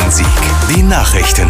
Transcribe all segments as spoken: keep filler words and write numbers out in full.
Bonn-Rhein-Sieg. Die Nachrichten.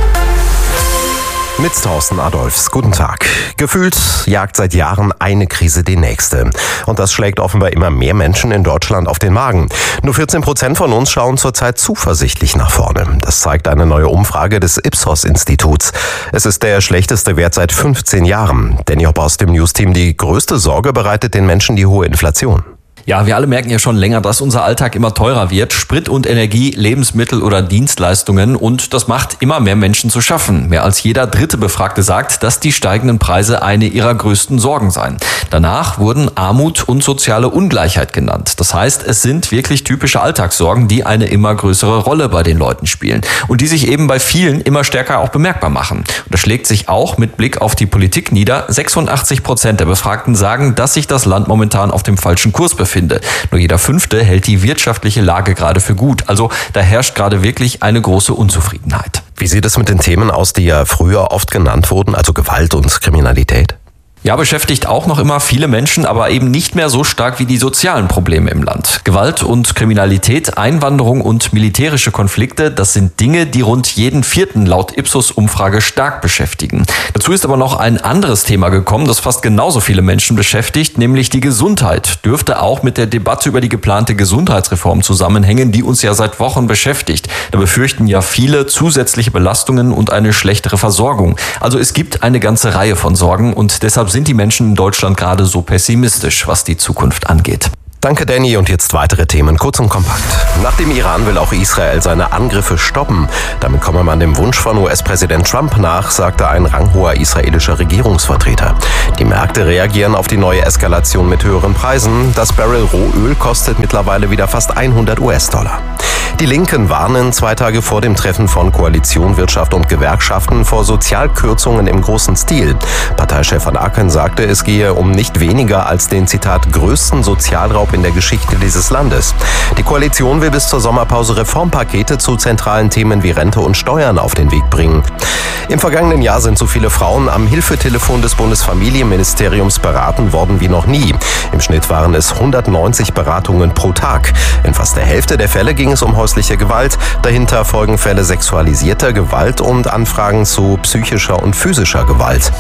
Mit Thorsten Adolfs. Guten Tag. Gefühlt jagt seit Jahren eine Krise die nächste. Und das schlägt offenbar immer mehr Menschen in Deutschland auf den Magen. Nur vierzehn Prozent von uns schauen zurzeit zuversichtlich nach vorne. Das zeigt eine neue Umfrage des Ipsos-Instituts. Es ist der schlechteste Wert seit fünfzehn Jahren. Danny Hopp aus dem News-Team. Die größte Sorge bereitet den Menschen die hohe Inflation. Ja, wir alle merken ja schon länger, dass unser Alltag immer teurer wird. Sprit und Energie, Lebensmittel oder Dienstleistungen. Und das macht immer mehr Menschen zu schaffen. Mehr als jeder dritte Befragte sagt, dass die steigenden Preise eine ihrer größten Sorgen seien. Danach wurden Armut und soziale Ungleichheit genannt. Das heißt, es sind wirklich typische Alltagssorgen, die eine immer größere Rolle bei den Leuten spielen. Und die sich eben bei vielen immer stärker auch bemerkbar machen. Und das schlägt sich auch mit Blick auf die Politik nieder. sechsundachtzig Prozent der Befragten sagen, dass sich das Land momentan auf dem falschen Kurs befindet. Finde. Nur jeder Fünfte hält die wirtschaftliche Lage gerade für gut. Also da herrscht gerade wirklich eine große Unzufriedenheit. Wie sieht es mit den Themen aus, die ja früher oft genannt wurden, also Gewalt und Kriminalität? Ja, beschäftigt auch noch immer viele Menschen, aber eben nicht mehr so stark wie die sozialen Probleme im Land. Gewalt und Kriminalität, Einwanderung und militärische Konflikte, das sind Dinge, die rund jeden Vierten laut Ipsos-Umfrage stark beschäftigen. Dazu ist aber noch ein anderes Thema gekommen, das fast genauso viele Menschen beschäftigt, nämlich die Gesundheit. Dürfte auch mit der Debatte über die geplante Gesundheitsreform zusammenhängen, die uns ja seit Wochen beschäftigt. Da befürchten ja viele zusätzliche Belastungen und eine schlechtere Versorgung. Also es gibt eine ganze Reihe von Sorgen und deshalb sind die Menschen in Deutschland gerade so pessimistisch, was die Zukunft angeht. Danke, Danny. Und jetzt weitere Themen, kurz und kompakt. Nach dem Iran will auch Israel seine Angriffe stoppen. Damit komme man dem Wunsch von U S-Präsident Trump nach, sagte ein ranghoher israelischer Regierungsvertreter. Die Märkte reagieren auf die neue Eskalation mit höheren Preisen. Das Barrel Rohöl kostet mittlerweile wieder fast hundert US-Dollar. Die Linken warnen zwei Tage vor dem Treffen von Koalition, Wirtschaft und Gewerkschaften vor Sozialkürzungen im großen Stil. Parteichef Van Aken sagte, es gehe um nicht weniger als den, Zitat, größten Sozialraub in der Geschichte dieses Landes. Die Koalition will bis zur Sommerpause Reformpakete zu zentralen Themen wie Rente und Steuern auf den Weg bringen. Im vergangenen Jahr sind so viele Frauen am Hilfetelefon des Bundesfamilienministeriums beraten worden wie noch nie. Im Schnitt waren es hundertneunzig Beratungen pro Tag. In fast der Hälfte der Fälle ging es um häusliche Gewalt. Dahinter folgen Fälle sexualisierter Gewalt und Anfragen zu psychischer und physischer Gewalt.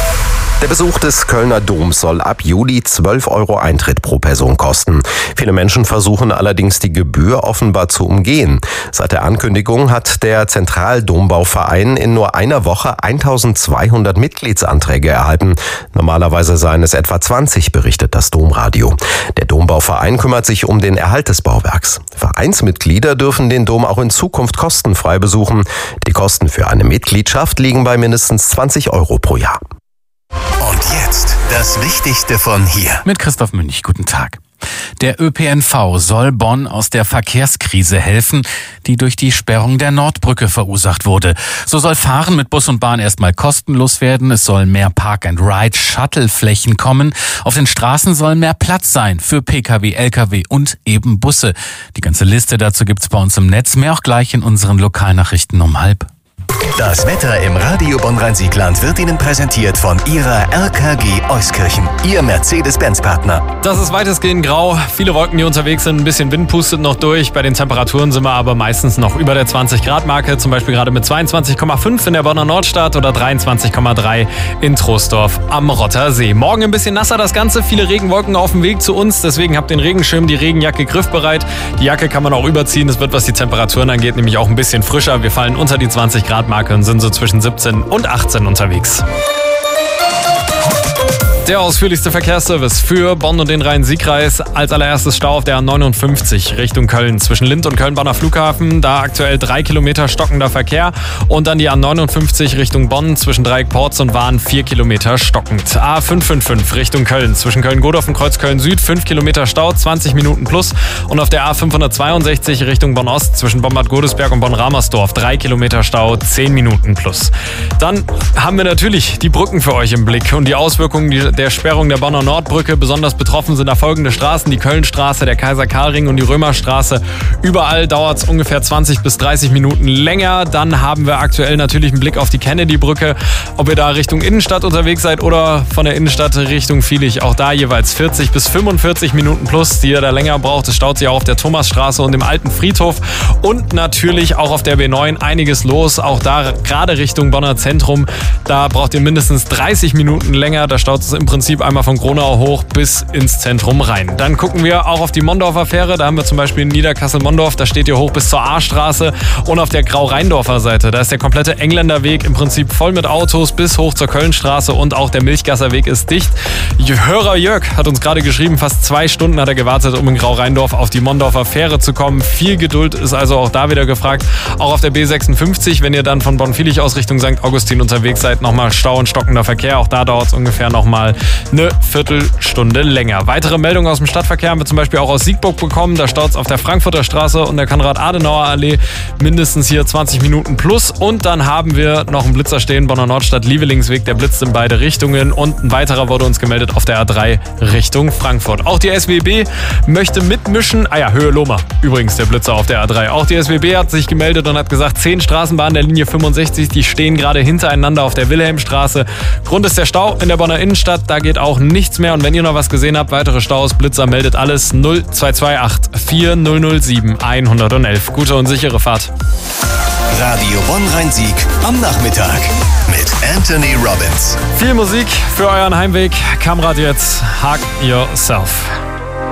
Der Besuch des Kölner Doms soll ab Juli zwölf Euro Eintritt pro Person kosten. Viele Menschen versuchen allerdings, die Gebühr offenbar zu umgehen. Seit der Ankündigung hat der Zentraldombauverein in nur einer Woche eintausendzweihundert Mitgliedsanträge erhalten. Normalerweise seien es etwa zwanzig, berichtet das Domradio. Der Dombauverein kümmert sich um den Erhalt des Bauwerks. Vereinsmitglieder dürfen den Dom auch in Zukunft kostenfrei besuchen. Die Kosten für eine Mitgliedschaft liegen bei mindestens zwanzig Euro pro Jahr. Und jetzt das Wichtigste von hier. Mit Christoph Münch, guten Tag. Der Ö P N V soll Bonn aus der Verkehrskrise helfen, die durch die Sperrung der Nordbrücke verursacht wurde. So soll Fahren mit Bus und Bahn erstmal kostenlos werden. Es sollen mehr Park-and-Ride-Shuttle-Flächen kommen. Auf den Straßen soll mehr Platz sein für Pkw, Lkw und eben Busse. Die ganze Liste dazu gibt's bei uns im Netz. Mehr auch gleich in unseren Lokalnachrichten um halb. Das Wetter im Radio Bonn-Rhein-Sieg-Land wird Ihnen präsentiert von Ihrer R K G Euskirchen, Ihr Mercedes-Benz-Partner. Das ist weitestgehend grau, viele Wolken, die unterwegs sind, ein bisschen Wind pustet noch durch. Bei den Temperaturen sind wir aber meistens noch über der zwanzig Grad Marke, zum Beispiel gerade mit zweiundzwanzig Komma fünf in der Bonner Nordstadt oder dreiundzwanzig Komma drei in Troisdorf am Rottersee. Morgen ein bisschen nasser das Ganze, viele Regenwolken auf dem Weg zu uns, deswegen habt den Regenschirm, die Regenjacke griffbereit. Die Jacke kann man auch überziehen, es wird, was die Temperaturen angeht, nämlich auch ein bisschen frischer. Wir fallen unter die zwanzig Grad Marke und sind so zwischen siebzehn und achtzehn unterwegs. Der ausführlichste Verkehrsservice für Bonn und den Rhein-Sieg-Kreis. Als allererstes Stau auf der A neunundfünfzig Richtung Köln zwischen Lindt und Köln-Bonner Flughafen. Da aktuell drei Kilometer stockender Verkehr. Und dann die A neunundfünfzig Richtung Bonn zwischen Dreieck Porz und Wahn vier Kilometer stockend. A fünfhundertfünfundfünfzig Richtung Köln zwischen Köln-Godorf und Kreuzköln Süd fünf Kilometer Stau, zwanzig Minuten plus. Und auf der A fünfhundertzweiundsechzig Richtung Bonn-Ost zwischen Bonn-Bad Godesberg und Bonn-Ramersdorf drei Kilometer Stau, zehn Minuten plus. Dann haben wir natürlich die Brücken für euch im Blick und die Auswirkungen, die der Sperrung der Bonner Nordbrücke. Besonders betroffen sind da folgende Straßen, die Kölnstraße, der Kaiser-Karl-Ring und die Römerstraße. Überall dauert es ungefähr zwanzig bis dreißig Minuten länger. Dann haben wir aktuell natürlich einen Blick auf die Kennedy-Brücke. Ob ihr da Richtung Innenstadt unterwegs seid oder von der Innenstadt Richtung Viehlich, auch da jeweils vierzig bis fünfundvierzig Minuten plus, die ihr da länger braucht. Es staut sich auch auf der Thomasstraße und dem alten Friedhof und natürlich auch auf der B neun einiges los. Auch da gerade Richtung Bonner Zentrum, da braucht ihr mindestens dreißig Minuten länger. Da staut es im Prinzip einmal von Gronau hoch bis ins Zentrum rein. Dann gucken wir auch auf die Mondorfer Fähre. Da haben wir zum Beispiel Niederkassel-Mondorf, da steht ihr hoch bis zur A-Straße und auf der Grau-Rheindorfer Seite, da ist der komplette Engländerweg im Prinzip voll mit Autos bis hoch zur Kölnstraße und auch der Milchgasser Weg ist dicht. Hörer Jörg hat uns gerade geschrieben, fast zwei Stunden hat er gewartet, um in Grau-Rheindorf auf die Mondorfer Fähre zu kommen. Viel Geduld ist also auch da wieder gefragt. Auch auf der B sechsundfünfzig, wenn ihr dann von Bonn-Viehlich aus Richtung Sankt Augustin unterwegs seid, nochmal Stau und stockender Verkehr. Auch da dauert es ungefähr nochmal eine Viertelstunde länger. Weitere Meldungen aus dem Stadtverkehr haben wir zum Beispiel auch aus Siegburg bekommen. Da staut es auf der Frankfurter Straße und der Konrad-Adenauer-Allee mindestens hier zwanzig Minuten plus. Und dann haben wir noch einen Blitzer stehen, Bonner Nordstadt, Lievelingsweg, der blitzt in beide Richtungen. Und ein weiterer wurde uns gemeldet auf der A drei Richtung Frankfurt. Auch die S W B möchte mitmischen. Ah ja, Höhe Lohmer. Übrigens der Blitzer auf der A drei. Auch die S W B hat sich gemeldet und hat gesagt, zehn Straßenbahnen der Linie fünfundsechzig, die stehen gerade hintereinander auf der Wilhelmstraße. Grund ist der Stau in der Bonner Innenstadt. Da geht auch nichts mehr. Und wenn ihr noch was gesehen habt, weitere Staus, Blitzer, meldet alles null zwei zwei acht vier null null sieben eins eins eins. Gute und sichere Fahrt. Radio Bonn-Rhein-Sieg am Nachmittag mit Anthony Robbins. Viel Musik für euren Heimweg. Kamrad jetzt, Hug Yourself.